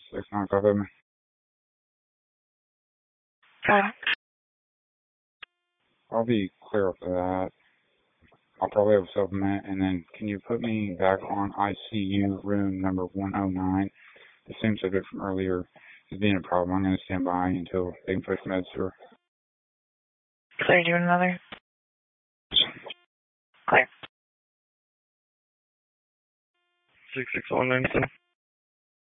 695. I'll be clear for that. I'll probably have a supplement, and then can you put me back on ICU room number 109? The same subject from earlier is being a problem. I'm going to stand by until they can push meds through. Clear, doing another? Clear. 66197.